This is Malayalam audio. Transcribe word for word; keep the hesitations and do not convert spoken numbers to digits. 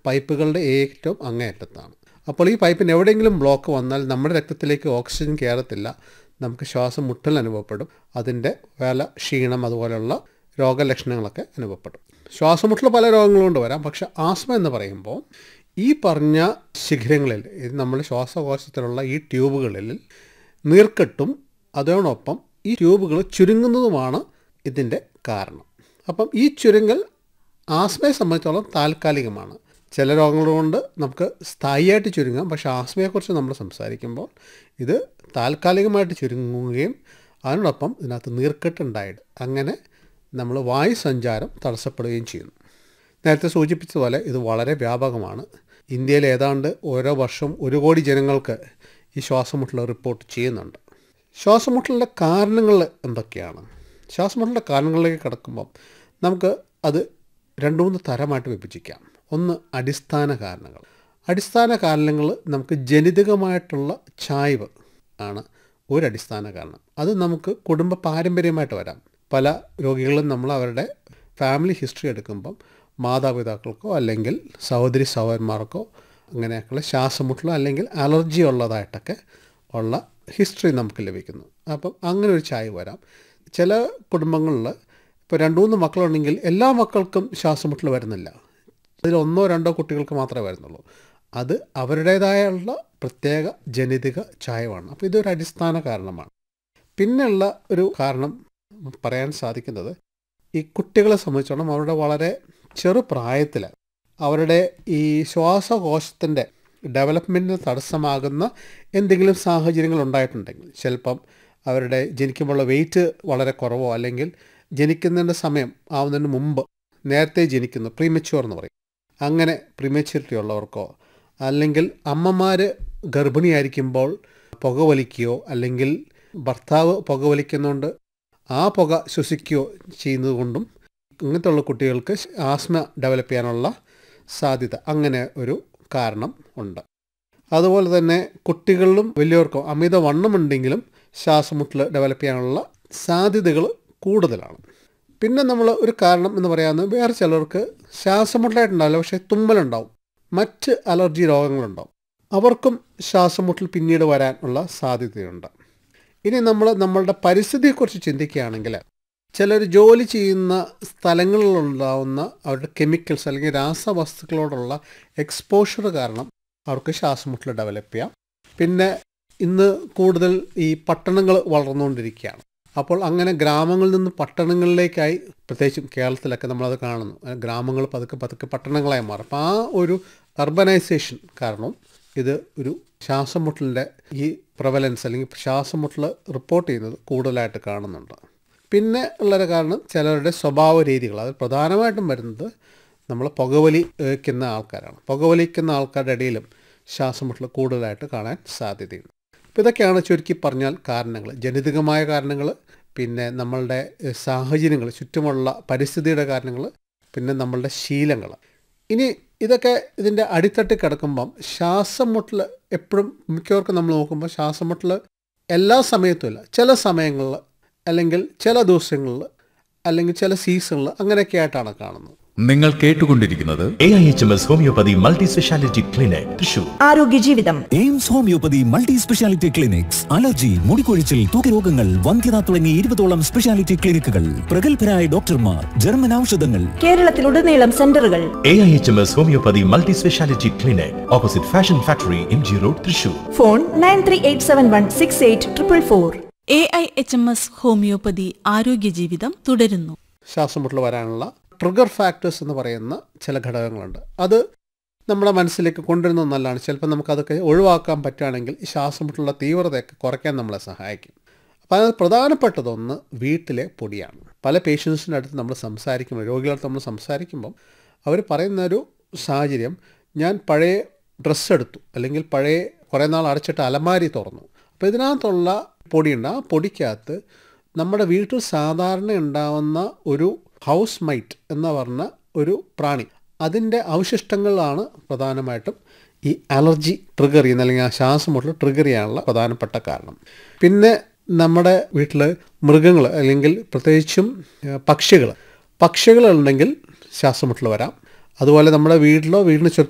പൈപ്പുകളുടെ ഏറ്റവും അങ്ങേയറ്റത്താണ്. അപ്പോൾ ഈ പൈപ്പിന് എവിടെയെങ്കിലും ബ്ലോക്ക് വന്നാൽ നമ്മുടെ രക്തത്തിലേക്ക് ഓക്സിജൻ കയറത്തില്ല, നമുക്ക് ശ്വാസം മുട്ടൽ അനുഭവപ്പെടും, അതിൻ്റെ വേല ക്ഷീണം അതുപോലെയുള്ള രോഗലക്ഷണങ്ങളൊക്കെ അനുഭവപ്പെടും. ശ്വാസമുട്ടൽ പല രോഗങ്ങൾ കൊണ്ട് വരാം. പക്ഷെ ആസ്മ എന്ന് പറയുമ്പോൾ ഈ പറഞ്ഞ ശിഖരങ്ങളിൽ, ഇത് നമ്മുടെ ശ്വാസകോശത്തിലുള്ള ഈ ട്യൂബുകളിൽ നീർക്കെട്ടും അതോടൊപ്പം ഈ ട്യൂബുകൾ ചുരുങ്ങുന്നതുമാണ് ഇതിൻ്റെ കാരണം. അപ്പം ഈ ചുരുങ്ങൽ ആസ്മയെ സംബന്ധിച്ചോളം താൽക്കാലികമാണ്. ചില രോഗങ്ങൾ കൊണ്ട് നമുക്ക് സ്ഥായിയായിട്ട് ചുരുങ്ങാം. പക്ഷേ ആസ്മയെക്കുറിച്ച് നമ്മൾ സംസാരിക്കുമ്പോൾ ഇത് താൽക്കാലികമായിട്ട് ചുരുങ്ങുകയും അതിനോടൊപ്പം ഇതിനകത്ത് നീർക്കെട്ടുണ്ടായിട്ട് അങ്ങനെ നമ്മൾ വായു സഞ്ചാരം തടസ്സപ്പെടുകയും ചെയ്യുന്നു. നേരത്തെ സൂചിപ്പിച്ചതുപോലെ ഇത് വളരെ വ്യാപകമാണ്. ഇന്ത്യയിൽ ഏതാണ്ട് ഓരോ വർഷവും ഒരു കോടി ജനങ്ങൾക്ക് ഈ ശ്വാസമുട്ടൽ റിപ്പോർട്ട് ചെയ്യുന്നുണ്ട്. ശ്വാസമുട്ടലിൻ്റെ കാരണങ്ങൾ എന്തൊക്കെയാണ്? ശ്വാസമുട്ടലിൻ്റെ കാരണങ്ങളിലേക്ക് കടക്കുമ്പം നമുക്ക് അത് രണ്ട് മൂന്ന് തരമായിട്ട് വിഭജിക്കാം. ഒന്ന് അടിസ്ഥാന കാരണങ്ങൾ. അടിസ്ഥാന കാരണങ്ങൾ നമുക്ക് ജനിതകമായിട്ടുള്ള ചായ്വ് ആണ് ഒരു അടിസ്ഥാന കാരണം. അത് നമുക്ക് കുടുംബ പാരമ്പര്യമായിട്ട് വരാം. പല രോഗികളും നമ്മൾ അവരുടെ ഫാമിലി ഹിസ്റ്ററി എടുക്കുമ്പം മാതാപിതാക്കൾക്കോ അല്ലെങ്കിൽ സഹോദരി സഹോദരന്മാർക്കോ അങ്ങനെയൊക്കെയുള്ള ശ്വാസമുട്ടലോ അല്ലെങ്കിൽ അലർജി ഉള്ളതായിട്ടൊക്കെ ഉള്ള ഹിസ്റ്ററി നമുക്ക് ലഭിക്കുന്നു. അപ്പം അങ്ങനെ ഒരു ചായ്വ് വരാം. ചില കുടുംബങ്ങളിൽ ഇപ്പോൾ രണ്ട് മൂന്ന് മക്കളുണ്ടെങ്കിൽ എല്ലാ മക്കൾക്കും ശ്വാസമുട്ടൽ വരുന്നില്ല. അതിൽ ഒന്നോ രണ്ടോ കുട്ടികൾക്ക് മാത്രമേ വരുന്നുള്ളൂ. അത് അവരുടേതായുള്ള പ്രത്യേക ജനിതക ചായ്വാണ്. അപ്പോൾ ഇതൊരു അടിസ്ഥാന കാരണമാണ്. പിന്നെയുള്ള ഒരു കാരണം പറയാൻ സാധിക്കുന്നത് ഈ കുട്ടികളെ സംബന്ധിച്ചോളം അവരുടെ വളരെ ചെറുപ്രായത്തിൽ അവരുടെ ഈ ശ്വാസകോശത്തിൻ്റെ ഡെവലപ്മെൻറ്റിന് തടസ്സമാകുന്ന എന്തെങ്കിലും സാഹചര്യങ്ങൾ ഉണ്ടായിട്ടുണ്ടെങ്കിൽ, ചിലപ്പം അവരുടെ ജനിക്കുമ്പോഴുള്ള വെയിറ്റ് വളരെ കുറവോ അല്ലെങ്കിൽ ജനിക്കുന്നതിൻ്റെ സമയം ആവുന്നതിന് മുമ്പ് നേരത്തെ ജനിക്കുന്നു, പ്രീമെച്യൂർ എന്ന് പറയും, അങ്ങനെ പ്രീമെച്യൂരിറ്റി ഉള്ളവർക്കോ അല്ലെങ്കിൽ അമ്മമാർ ഗർഭിണിയായിരിക്കുമ്പോൾ പുകവലിക്കുകയോ അല്ലെങ്കിൽ ഭർത്താവ് പുകവലിക്കുന്നുകൊണ്ട് ആ പുക ശ്വസിക്കുകയോ ചെയ്യുന്നത് കൊണ്ടും ഇങ്ങനത്തെയുള്ള കുട്ടികൾക്ക് ആസ്മ ഡെവലപ്പ് ചെയ്യാനുള്ള സാധ്യത അങ്ങനെ ഒരു കാരണം ഉണ്ട്. അതുപോലെ തന്നെ കുട്ടികളിലും വലിയവർക്കും അമിത വണ്ണമുണ്ടെങ്കിലും ശ്വാസമുട്ടൽ ഡെവലപ്പ് ചെയ്യാനുള്ള സാധ്യതകൾ കൂടുതലാണ്. പിന്നെ നമ്മൾ ഒരു കാരണം എന്ന് പറയാവുന്നത് വേറെ ചിലർക്ക് ശ്വാസമുട്ടലായിട്ടുണ്ടാവില്ല, പക്ഷേ തുമ്മലുണ്ടാവും, മറ്റ് അലർജി രോഗങ്ങളുണ്ടാവും, അവർക്കും ശ്വാസമുട്ടൽ പിന്നീട് വരാനുള്ള സാധ്യതയുണ്ട്. ഇനി നമ്മൾ നമ്മളുടെ പരിസ്ഥിതിയെക്കുറിച്ച് ചിന്തിക്കുകയാണെങ്കിൽ ചിലർ ജോലി ചെയ്യുന്ന സ്ഥലങ്ങളിലുണ്ടാവുന്ന അവരുടെ കെമിക്കൽസ് അല്ലെങ്കിൽ രാസവസ്തുക്കളോടുള്ള എക്സ്പോഷർ കാരണം അവർക്ക് ശ്വാസമുട്ടൽ ഡെവലപ്പ് ചെയ്യാം. പിന്നെ ഇന്ന് കൂടുതൽ ഈ പട്ടണങ്ങൾ വളർന്നുകൊണ്ടിരിക്കുകയാണ്. അപ്പോൾ അങ്ങനെ ഗ്രാമങ്ങളിൽ നിന്ന് പട്ടണങ്ങളിലേക്കായി, പ്രത്യേകിച്ചും കേരളത്തിലൊക്കെ നമ്മളത് കാണുന്നു, ഗ്രാമങ്ങൾ പതുക്കെ പതുക്കെ പട്ടണങ്ങളായി മാറും. അപ്പോൾ ആ ഒരു അർബനൈസേഷൻ കാരണം ഇത് ഒരു ശ്വാസമുട്ടലിൻ്റെ ഈ പ്രവലൻസ് അല്ലെങ്കിൽ ശ്വാസമുട്ടൽ റിപ്പോർട്ട് ചെയ്യുന്നത് കൂടുതലായിട്ട് കാണുന്നുണ്ട്. പിന്നെ ഉള്ളൊരു കാരണം ചിലരുടെ സ്വഭാവ രീതികൾ. അത് പ്രധാനമായിട്ടും വരുന്നത് നമ്മൾ പുകവലി വയ്ക്കുന്ന ആൾക്കാരാണ്. പുകവലിക്കുന്ന ആൾക്കാരുടെ ഇടയിലും ശ്വാസമുട്ടൽ കൂടുതലായിട്ട് കാണാൻ സാധ്യതയുണ്ട്. അപ്പോൾ ഇതൊക്കെയാണ് ചുരുക്കി പറഞ്ഞാൽ കാരണങ്ങൾ. ജനിതകമായ കാരണങ്ങൾ, പിന്നെ നമ്മളുടെ സാഹചര്യങ്ങൾ, ചുറ്റുമുള്ള പരിസ്ഥിതിയുടെ കാരണങ്ങൾ, പിന്നെ നമ്മളുടെ ശീലങ്ങൾ. ഇനി ഇതൊക്കെ ഇതിൻ്റെ അടിത്തട്ടിൽ കിടക്കുമ്പം ശ്വാസമുട്ടൽ എപ്പോഴും മിക്കവർക്കും നമ്മൾ നോക്കുമ്പോൾ ശ്വാസമുട്ടൽ എല്ലാ സമയത്തും ഇല്ല, ചില സമയങ്ങളിൽ അല്ലെങ്കിൽ ചില ദിവസങ്ങളിൽ അല്ലെങ്കിൽ ചില സീസണിൽ അങ്ങനെയൊക്കെ ആയിട്ടാണ് കാണുന്നത്. നിങ്ങൾ കേട്ടുകൊണ്ടിരിക്കുന്നത് A I H M S homeopathy multi speciality clinic Thrissur. ആരോഗ്യ ജീവിതം. AIIMS homeopathy multi speciality clinics. Allergy, മുടികൊഴിച്ചിൽ, ത്വക്ക് വന്ധ്യത തുടങ്ങി ഇരുപതോളം സ്പെഷ്യാലിറ്റി ക്ലിനിക്കുകൾ, പ്രഗത്ഭരായ ഡോക്ടർമാർ, ജർമ്മൻ ഔഷധങ്ങൾ. കേരളത്തിലുടനീളം സെന്ററുകൾ. A I H M S homeopathy multi speciality clinic, opposite fashion factory, M G road, Thrissur. Phone nine three eight seven one six eight triple four. A I H M S homeopathy ആരോഗ്യ ജീവിതം തുടരുന്നു. ശ്വാസമുട്ടൽ വരാനുള്ള ട്രിഗർ ഫാക്ടേഴ്സ് എന്ന് പറയുന്ന ചില ഘടകങ്ങളുണ്ട്. അത് നമ്മുടെ മനസ്സിലേക്ക് കൊണ്ടുവരുന്നത് നല്ലതാണ്. ചിലപ്പോൾ നമുക്കതൊക്കെ ഒഴിവാക്കാൻ പറ്റുകയാണെങ്കിൽ ഈ ശ്വാസമുട്ടലുള്ള തീവ്രതയൊക്കെ കുറയ്ക്കാൻ നമ്മളെ സഹായിക്കും. അപ്പോൾ അത് പ്രധാനപ്പെട്ടതൊന്ന് വീട്ടിലെ പൊടിയാണ്. പല പേഷ്യൻസിൻ്റെ അടുത്ത് നമ്മൾ സംസാരിക്കുമ്പോൾ, രോഗികളടുത്ത് നമ്മൾ സംസാരിക്കുമ്പം അവർ പറയുന്നൊരു സാഹചര്യം, ഞാൻ പഴയ ഡ്രസ്സ് എടുത്തു അല്ലെങ്കിൽ പഴയ കുറേ നാൾ അടച്ചിട്ട് അലമാരി തുറന്നു, അപ്പോൾ ഇതിനകത്തുള്ള പൊടിയുണ്ട്. ആ പൊടിക്കകത്ത് നമ്മുടെ വീട്ടിൽ സാധാരണ ഉണ്ടാവുന്ന ഒരു ഹൗസ് മൈറ്റ് എന്ന് പറഞ്ഞ ഒരു പ്രാണി, അതിൻ്റെ അവശിഷ്ടങ്ങളാണ് പ്രധാനമായിട്ടും ഈ അലർജി ട്രിഗർ ചെയ്യുന്ന അല്ലെങ്കിൽ ആ ശ്വാസമുട്ടൽ ട്രിഗർ ചെയ്യാനുള്ള പ്രധാനപ്പെട്ട കാരണം. പിന്നെ നമ്മുടെ വീട്ടിൽ മൃഗങ്ങൾ അല്ലെങ്കിൽ പ്രത്യേകിച്ചും പക്ഷികൾ പക്ഷികളുണ്ടെങ്കിൽ ശ്വാസമുട്ടൽ വരാം. അതുപോലെ നമ്മുടെ വീട്ടിലോ വീടിന്